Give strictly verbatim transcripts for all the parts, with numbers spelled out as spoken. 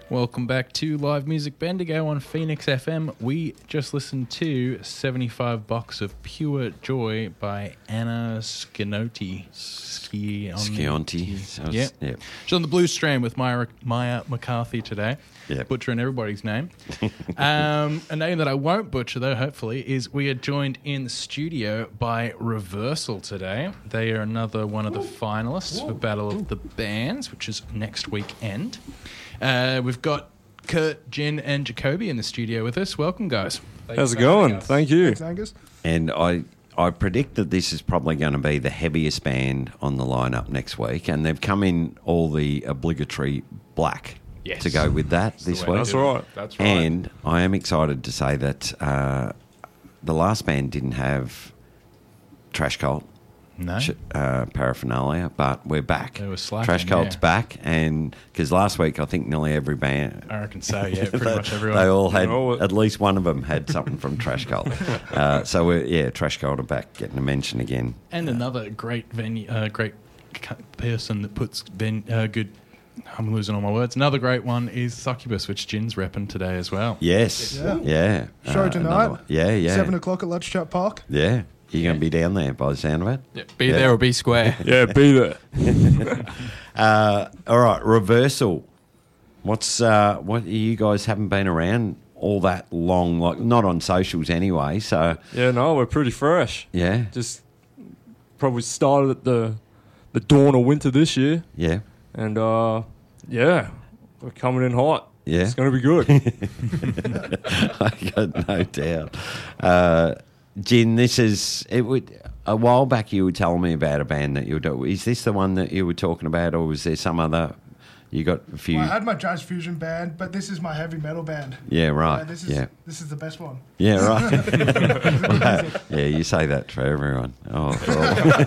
Welcome back to Live Music Bendigo on Phoenix F M. We just listened to seventy-five Bucks of Pure Joy by Anna Schionti. Schionti. Schionti. Yeah. Yep. She's on the Blues Stream with Maya, Maya McCarthy today. Yep. Butchering everybody's name. um, a name that I won't butcher, though, hopefully, is we are joined in the studio by Reversal today. They are another one of the finalists for Battle of the Bands, which is next weekend. Uh, we've got Kurt, Jen, and Jacoby in the studio with us. Welcome, guys. Thanks How's it going? Thank you. Thanks, Angus. And I, I predict that this is probably going to be the heaviest band on the lineup next week, and they've come in all the obligatory black yes. to go with that That's this week. That's right. That's right. And I am excited to say that uh, the last band didn't have Trash Cult. No. Uh, paraphernalia, but we're back. They were slacking, Trash Cult's yeah. back, and because last week I think nearly every band, I reckon so, yeah, pretty they, much everyone. they all had, You know, at least one of them had something from Trash Cult. uh, so we're, yeah, Trash Cult are back, getting a mention again. And uh, another great venue, uh, great c- person that puts ven- uh, good. I'm losing all my words. Another great one is Succubus, which Jin's repping today as well. Yes, Yeah. yeah. Show Uh, tonight. another one. Yeah, yeah. Seven o'clock at Let's Chat Park. Yeah, you're going to be down there by the sound of it. Yeah, be Yeah. there or be square. Yeah, be there. Uh, all right, Reversal. What's uh, what? You guys haven't been around all that long, like not on socials anyway. So Yeah, no, we're pretty fresh. yeah, Just probably started at the the dawn of winter this year, yeah, and uh, yeah, we're coming in hot. yeah. It's going to be good. I got no doubt. Uh, Jin, this is it. Would a while back you were telling me about a band that you were doing. Is this the one that you were talking about, or was there some other? You got a few. Well, I had my jazz fusion band, but this is my heavy metal band. Yeah, right. Uh, this is yeah, this is the best one. yeah, right. Yeah, you say that for everyone. Oh, for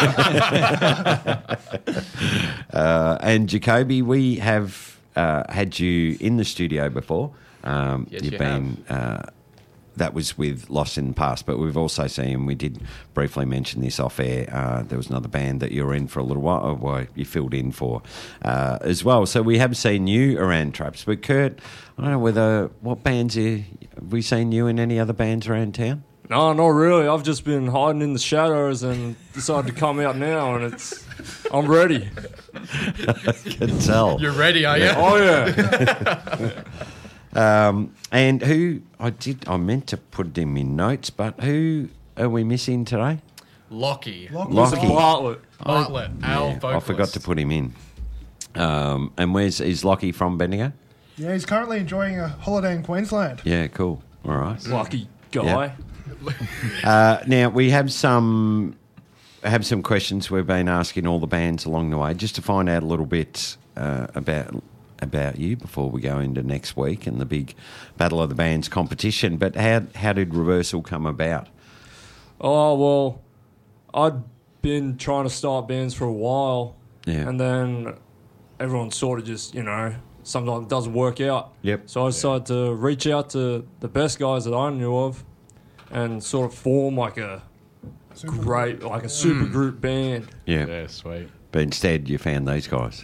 all. uh, and Jacoby, we have uh, had you in the studio before. Um, Yes, you've you been. Uh, that was with Lost in the Past, but we've also seen, we did briefly mention this off air, uh, there was another band that you were in for a little while, or well, you filled in for uh, as well. So we have seen you around Traps. But Kurt, I don't know whether, what bands are, have we seen you in any other bands around town? No, not really. I've just been hiding in the shadows and decided to come out now, and it's I'm ready. I can tell. You're ready, are you? Oh yeah. Um, and who, I did, I meant to put them in notes, but who are we missing today? Lockie. Lock Lockie. was on. Bartlett. Bartlett, our Yeah, I vocalist. forgot to put him in. Um, and where's, is Lockie from Bendigo? Yeah, he's currently enjoying a holiday in Queensland. Yeah, cool. All right. Lucky guy. Yeah. Uh, now we have some have some questions we've been asking all the bands along the way, just to find out a little bit uh, about about you before we go into next week and the big Battle of the Bands competition. But how how did Reversal come about? Oh, well, I'd been trying to start bands for a while, Yeah. and then everyone sort of just, you know, sometimes it doesn't work out. Yep. So I decided to reach out to the best guys that I knew of and sort of form like a Super great, like a super Mm. group band. Yeah. Yeah, sweet. But instead, you found these guys.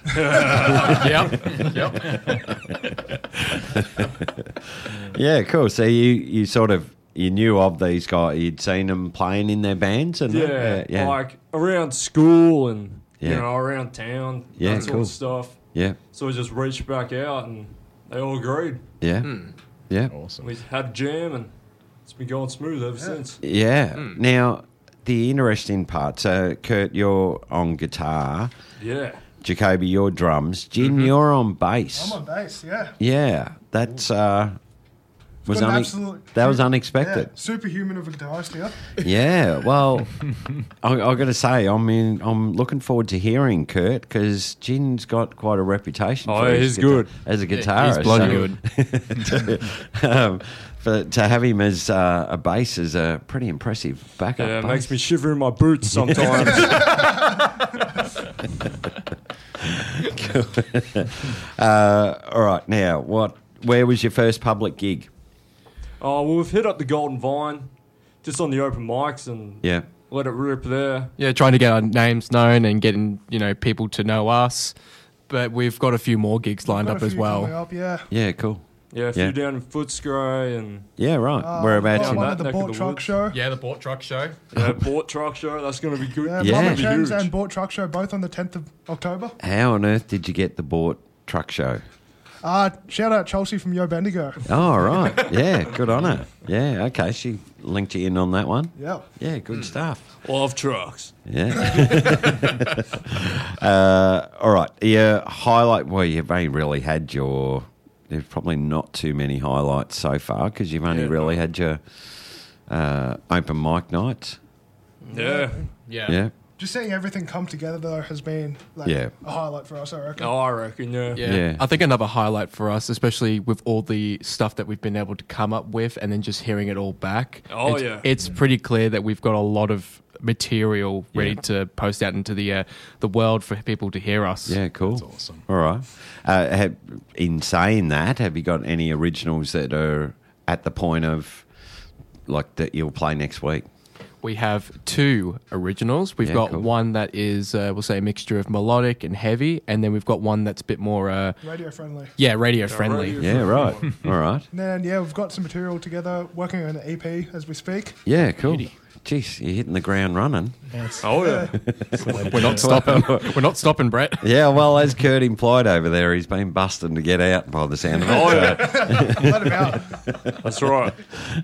Yep. Yep. Yeah, cool. So you, you sort of you knew of these guys. You'd seen them playing in their bands, and Yeah, that? yeah, yeah, like around school and, Yeah. you know, around town, Yeah, that sort cool. of stuff. yeah, So we just reached back out and they all agreed. yeah, yeah. Awesome. We had a jam and it's been going smooth ever since. Yeah. Now, the interesting part, so Kurt, you're on guitar. Yeah. Jacoby, you're drums. Jin, you're on bass. I'm on bass, yeah. Yeah, that's uh, was Got an une- absolute- that was Yeah, unexpected. superhuman of a guitarist here. Yeah, well, I, I got to say, I mean, I'm looking forward to hearing Kurt because Jin's got quite a reputation. Oh, for yeah, his he's good. as a Yeah, guitarist. he's bloody so- um, for, to have him as uh, a bass is a pretty impressive backup. Yeah, it bass. makes me shiver in my boots sometimes. uh, all right, now what? Where was your first public gig? Oh, well, we've hit up the Golden Vine just on the open mics and Yeah, let it rip there. Yeah, trying to get our names known and getting, you know, people to know us. but we've got a few more gigs lined Got a up as few coming well. Up, yeah. Yeah, cool. Yeah, a few Yeah. down in Footscray and Yeah, right. Uh, Whereabouts? got in- one that at the neck of Bort the Truck woods. Show. Yeah, the Bort Truck Show. yeah, Bort Truck Show. That's going to be good. Yeah, Yeah. Mama Gonna be Chen's huge. and Bort Truck Show both on the tenth of October. How on earth did you get the Bort Truck Show? Uh, shout out Chelsea from Yo Bendigo. Oh, right. Yeah, good on her. Yeah, okay. She linked you in on that one. Yeah. Yeah, good stuff. Love trucks. Yeah. uh, all right. Yeah, highlight. Well, you've only really had your. There's probably not too many highlights so far because you've only Yeah, really no. had your uh, open mic nights. Yeah. Yeah. Yeah. Just seeing everything come together though has been like Yeah. a highlight for us, I reckon. Oh, I reckon, yeah. Yeah. Yeah. I think another highlight for us, especially with all the stuff that we've been able to come up with and then just hearing it all back. Oh, it's, yeah. It's pretty clear that we've got a lot of material ready Yeah. to post out into the uh, the world for people to hear us. Yeah, cool. That's awesome. All right. Uh, have, in saying that, have you got any originals that are at the point of like that you'll play next week? We have two originals. We've Yeah, got cool. one that is, uh, we'll say, a mixture of melodic and heavy, and then we've got one that's a bit more, uh, Radio friendly. yeah, radio friendly. radio. Yeah, right. All right. And then yeah, we've got some material together, working on an E P as we speak. Yeah, cool. Beauty. Jeez, you're hitting the ground running. Oh, yeah. We're not stopping. We're not stopping, Brett. Yeah, well, as Kurt implied over there, he's been busting to get out by the sound of it. Oh, yeah. Let him out. That's right.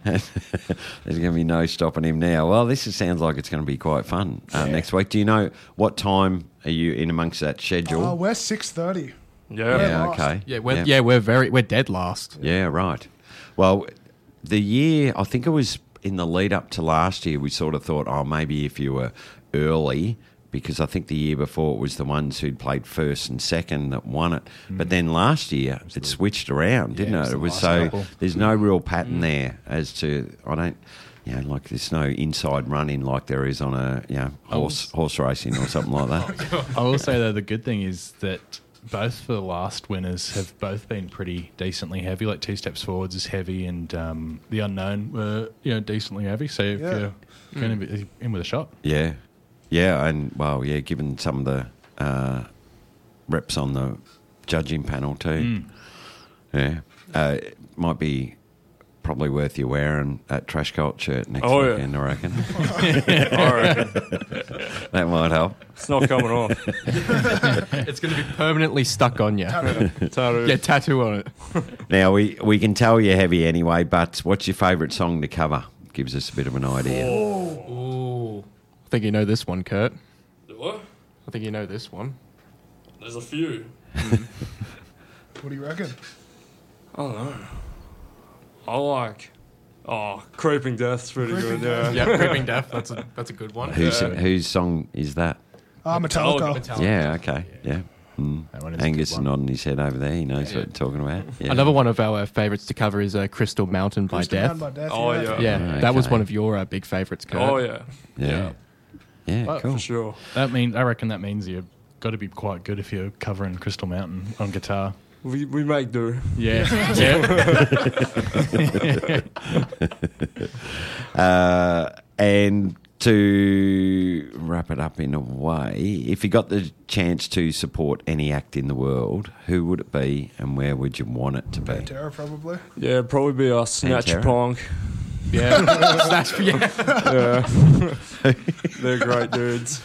There's going to be no stopping him now. Well, this is, sounds like it's going to be quite fun uh, next week. Do you know what time are you in amongst that schedule? Uh, we're six thirty. Yeah. yeah, last. okay. Yeah, we're, yeah. we're very, we're dead last. Yeah, right. Well, the year, I think it was in the lead up to last year, we sort of thought, oh, maybe if you were early, because I think the year before it was the ones who'd played first and second that won it. But then last year, it switched around, didn't Yeah, it it? was It the was last so, couple. there's no real pattern there as to, I don't, you know, like there's no inside running like there is on a, you know, horse, horse racing or something like that. I will say though, the good thing is that both the last winners have both been pretty decently heavy. Like Two Steps Forwards is heavy, and um, the Unknown were you know decently heavy. So if Yeah. you're going to be in with a shot, Yeah, yeah, and well, yeah, given some of the uh, reps on the judging panel too, yeah, uh, it might be probably worth you wearing that Trash Cult shirt next Oh, yeah. weekend. I reckon I reckon. that might help. It's not coming off. It's going to be permanently stuck on you. Tattoo. Yeah, tattoo on it. Now we we can tell you're heavy anyway, but what's your favourite song to cover? Gives us a bit of an idea. Ooh. I think you know this one, Kurt. What? I think you know this one. There's a few. What do you reckon? I don't know. I like. Oh, Creeping Death's pretty Creeping good. Yeah, Yeah. Creeping Death. That's a that's a good one. Whose Yeah. whose song is that? Uh, Metallica. Metallica. Yeah, okay, yeah. Mm. That one is a Angus good is one. nodding his head over there. He knows what you're talking about. Yeah. Another one of our uh, favourites to cover is uh, Crystal Mountain by Crystal Death. Mountain by Death. Oh, yeah. Yeah, Oh, that was okay. one of your uh, big favourites, Kurt. Oh, yeah. Yeah, yeah, Well, cool. For sure. that mean I reckon that means you've got to be quite good if you're covering Crystal Mountain on guitar. We, we make do. Yeah, yeah. Uh, and to wrap it up in a way, if you got the chance to support any act in the world, who would it be and where would you want it to be? Pantera, probably. Yeah, it'd probably be our Snatch Pantera. Punk. Yeah, that's yeah. Yeah. They're great dudes.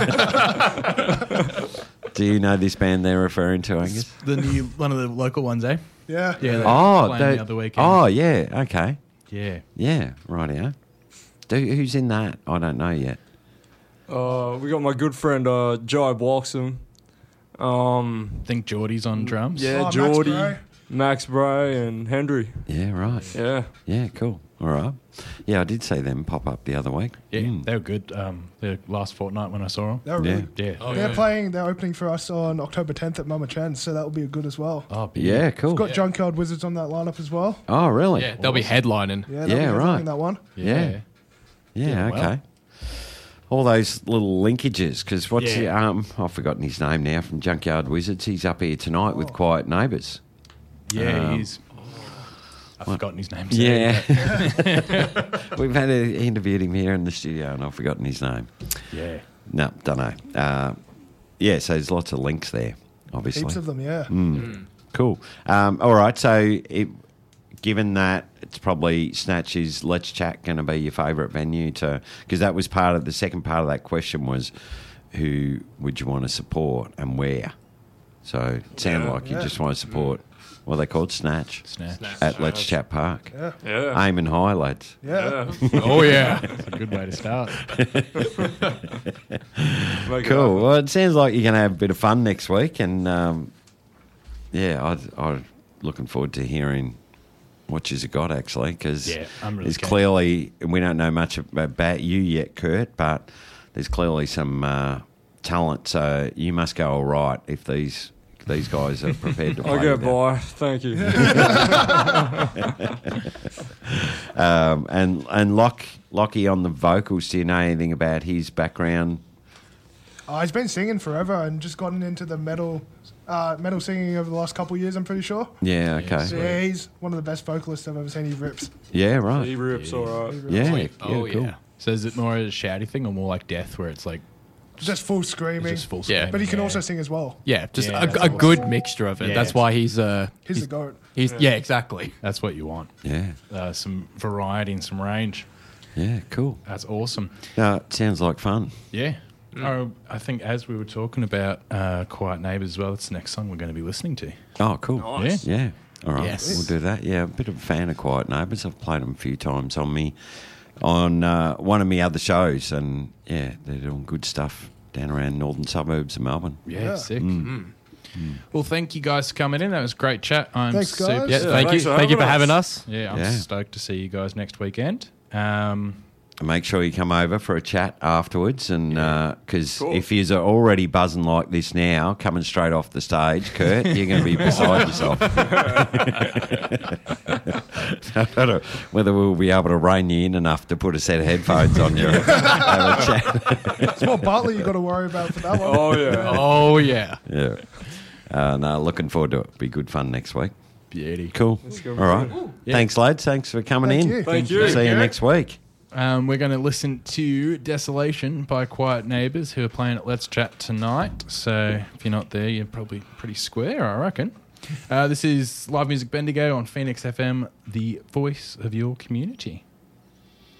Do you know this band they're referring to, Angus? The new one of the local ones, eh? Yeah. Yeah. they're Oh, playing they- the other weekend. oh, yeah, okay, yeah. yeah, rightio. Do, who's in that? I don't know yet. Uh, we got my good friend uh, Jai Bloxham. Um, I think Geordie's on drums. yeah, Oh, Max Geordie, Bray. Max Bray, and Hendry. Yeah, right. Yeah. Yeah, cool. All right. Yeah, I did see them pop up the other week. Yeah, Mm. they were good. Um, the last fortnight when I saw them. They're Yeah. really. Yeah. Oh, They're yeah. playing. They're opening for us on October tenth at Mama Chen's, so that will be good as well. Oh, Yeah, cool. We've got Junkyard Wizards on that lineup as well. Oh, really? Yeah, they'll be headlining. Yeah, they'll Yeah, be right. right. That one. Yeah. Yeah, Yeah, well. okay. All those little linkages, because what's Yeah. the, um, I've forgotten his name now, from Junkyard Wizards. He's up here tonight with Quiet Neighbours. Yeah, Um, he's. I've forgotten his name. so- Yeah. We've had a, interviewed him here in the studio and I've forgotten his name. Yeah. No, don't know. Uh, yeah, so there's lots of links there. obviously. Heaps of them, yeah. Mm. Cool. Um, all right, so it, given that it's probably Snatch is Let's Chat going to be your favourite venue to, because that was part of the second part of that question was who would you want to support and where? So it sounded Yeah. like you Yeah. just want to support, what are they called? Snatch? Snatch. At Let's Chat Park. Yeah. Yeah. Aiming high, lads. Yeah. Yeah. Oh, yeah. That's a good way to start. Make it Cool. happen. Well, it sounds like you're going to have a bit of fun next week, and um, yeah, I'd, I'm looking forward to hearing what you've got actually, because Yeah, I'm really there's keen. clearly, and we don't know much about you yet, Kurt, but there's clearly some uh, talent. So you must go all right if these these guys are prepared to play. I'll get with that. by. Thank you. Um, and and Lock, Lockie on the vocals. Do you know anything about his background? Uh, he's been singing forever and just gotten into the metal uh, metal singing over the last couple of years, I'm pretty sure. Yeah. Okay. So yeah, he's one of the best vocalists I've ever seen. He rips. Yeah. Right. He rips all right. He rips. Yeah. Sweet. yeah, Oh, cool. yeah. So is it more a shouty thing or more like death where it's like Just full screaming. just full Yeah. screaming? But he can Yeah. also sing as well. Yeah, just Yeah, a, that's a awesome. good mixture of it. Yeah. That's why he's uh He's, he's, the goat. he's yeah. exactly. That's what you want. Yeah. Uh, some variety and some range. Yeah. Cool. That's awesome. No, it sounds like fun. Yeah. Oh, I think as we were talking about uh, Quiet Neighbours as well, that's the next song we're going to be listening to. Oh, cool. Nice. Yeah. All right. Yes. We'll do that. Yeah. A bit of a fan of Quiet Neighbours. I've played them a few times on me, on uh, one of my other shows, and yeah, they're doing good stuff down around northern suburbs of Melbourne. Yeah, Yeah. sick. Well, thank you guys for coming in. That was a great chat. I'm Thanks, guys. super Yeah, stoked. thank you, thanks for thank you for having having us. us. Yeah, I'm Yeah. stoked to see you guys next weekend. Um, Make sure you come over for a chat afterwards, and because Cool. if you're already buzzing like this now, coming straight off the stage, Kurt, you're going to be beside yourself. I don't know whether we'll be able to rein you in enough to put a set of headphones on you and have a chat. It's more Bartley you got to worry about for that one. Oh, yeah. Oh yeah. Yeah. Uh, no, looking forward to it. Be good fun next week. beauty. Cool. go. All right. Thanks, lads. Thanks for coming Thank in. you. Thank you. See you Garrett. next week. Um, we're going to listen to Desolation by Quiet Neighbours, who are playing at Let's Chat tonight. So if you're not there, you're probably pretty square, I reckon. Uh, this is Live Music Bendigo on Phoenix F M, the voice of your community.